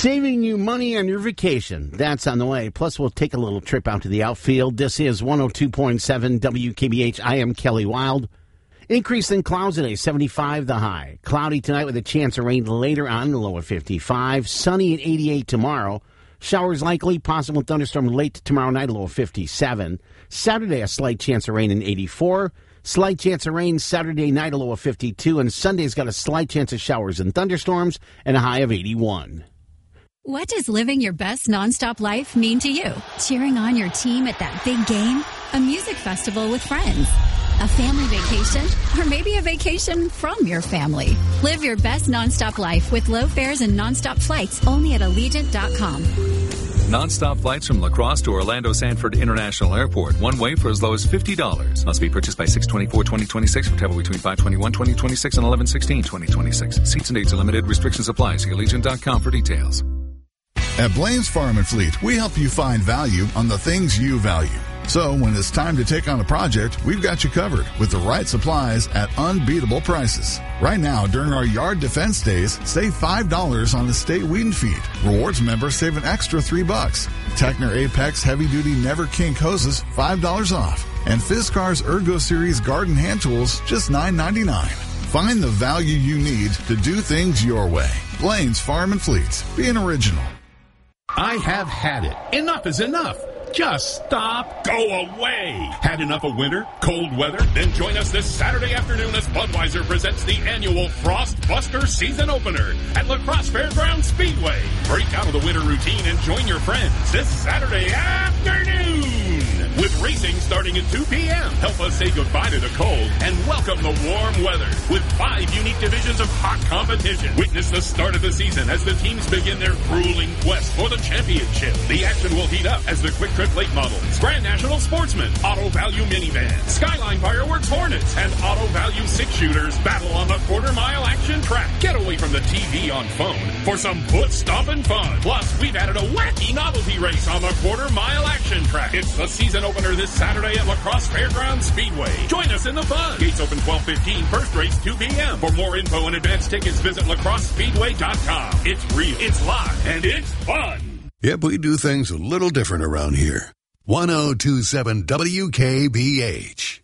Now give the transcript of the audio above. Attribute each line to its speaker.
Speaker 1: Saving you money on your vacation. That's on the way. Plus, we'll take a little trip out to the outfield. This is 102.7 WKBH. I am Kelly Wild. Increase in clouds today, 75 the high. Cloudy tonight with a chance of rain later on, the low of 55. Sunny at 88 tomorrow. Showers likely, possible thunderstorm late tomorrow night, a low of 57. Saturday, a slight chance of rain in 84. Slight chance of rain Saturday night, a low of 52. And Sunday's got a slight chance of showers and thunderstorms and a high of 81.
Speaker 2: What does living your best nonstop life mean to you? Cheering on your team at that big game? A music festival with friends? A family vacation? Or maybe a vacation from your family? Live your best nonstop life with low fares and nonstop flights only at Allegiant.com.
Speaker 3: Non-stop flights from La Crosse to Orlando Sanford International Airport. One way for as low as $50. Must be purchased by 6/24/2026 for travel between 5/21/2026 and 11/16/2026. Seats and dates are limited. Restrictions apply. See Allegiant.com for details.
Speaker 4: At Blaine's Farm and Fleet, we help you find value on the things you value. So when it's time to take on a project, we've got you covered with the right supplies at unbeatable prices. Right now, during our yard defense days, save $5 on estate weed and feed. Rewards members save an extra $3. Techner Apex Heavy Duty Never Kink hoses, $5 off. And Fiskars Ergo Series Garden Hand Tools, just $9.99. Find the value you need to do things your way. Blaine's Farm and Fleet. Be an original.
Speaker 5: I have had it. Enough is enough. Just stop. Go away. Had enough of winter, cold weather? Then join us this Saturday afternoon as Budweiser presents the annual Frost Buster season opener at La Crosse Fairgrounds Speedway. Break out of the winter routine and join your friends this Saturday afternoon. With racing starting at 2 p.m. Help us say goodbye to the cold and welcome the warm weather with 5 unique divisions of hot competition. Witness the start of the season as the teams begin their grueling quest for the championship. The action will heat up as the Quick Trip Late Models, Grand National Sportsman, Auto Value Minivan, Skyline Fireworks Hornets, and Auto Value 6-shooters battle on the quarter-mile action track. Get away from the TV on phone for some foot-stomping fun. Plus, we've added a wacky novelty race on the quarter-mile action track. It's the season opener this Saturday at La Crosse Fairgrounds Speedway. Join us in the fun. Gates open 12:15, first race 2 p.m. For more info and advance tickets, visit lacrossespeedway.com. It's real, it's live, and it's fun.
Speaker 6: Yep, we do things a little different around here. 102.7 WKBH.